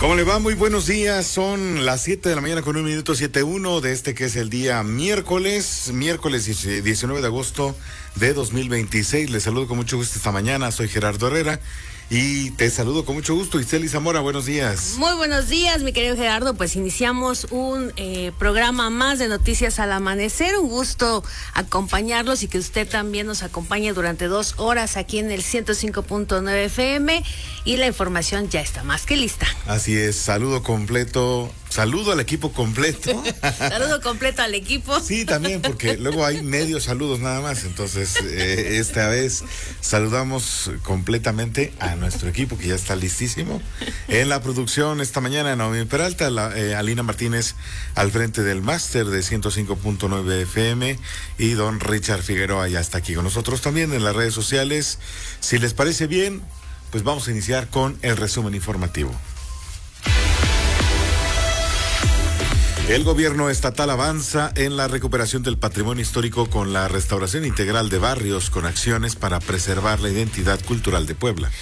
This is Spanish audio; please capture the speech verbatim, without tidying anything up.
¿Cómo le va? Muy buenos días. Son las siete de la mañana con un minuto siete uno de este que es el día miércoles, miércoles diecinueve de agosto de dos mil veintiséis. Les saludo con mucho gusto esta mañana. Soy Gerardo Herrera y te saludo con mucho gusto. Iseli Zamora, buenos días. Muy buenos días, mi querido Gerardo. Pues iniciamos un eh, programa más de Noticias al Amanecer. Un gusto acompañarlos y que usted también nos acompañe durante dos horas aquí en el ciento cinco punto nueve F M. Y la información ya está más que lista. Así es, saludo completo. Saludo al equipo completo. Saludo completo al equipo. Sí, también, porque luego hay medios saludos nada más. Entonces, eh, esta vez saludamos completamente a nuestro equipo, que ya está listísimo. En la producción esta mañana, Naomi Peralta, la, eh, Alina Martínez al frente del máster de ciento cinco punto nueve F M y don Richard Figueroa ya está aquí con nosotros también en las redes sociales. Si les parece bien, pues vamos a iniciar con el resumen informativo. El gobierno estatal avanza en la recuperación del patrimonio histórico con la restauración integral de barrios con acciones para preservar la identidad cultural de Puebla.